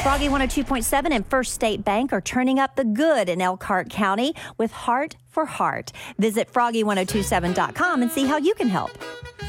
Froggy 102.7 and First State Bank are turning up the good in Elkhart County with Heart for Heart. Visit froggy1027.com and see how you can help.